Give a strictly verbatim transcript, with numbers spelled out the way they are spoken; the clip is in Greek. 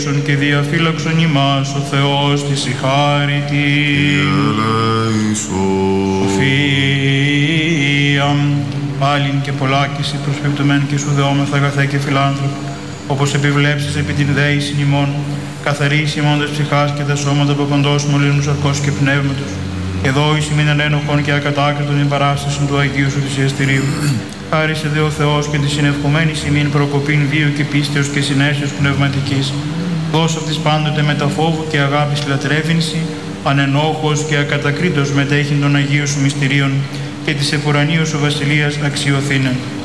και διαφύλαξον ημάς ο Θεός της η χάρητη. Σοφία, πάλιν και πολλάκιση προσπιπτωμέν και σου δεόμεθα αγαθέ και φιλάνθρωποι, όπως επιβλέψεις επί την δέησιν ημών, καθαρίσει ημών τας ψυχάς και τα σώματα από κοντός μολύνους αρκός και πνεύματος, και δόηση μην ανένοχον και ακατάκριτον την παράσταση του Αγίου σου θυσιαστηρίου. Χάρισε δε ο Θεός και τη συνευχομένη ημίν προκοπήν βίου και πίστεως και συνέσεως πνευματικής. Δώσ' αυτής πάντοτε με τα φόβου και αγάπης λατρεύεινση, ανενόχος και ακατακρίτως μετέχειν των Αγίων σου μυστηρίων και της επουρανίου σου βασιλείας αξιοθήνεν.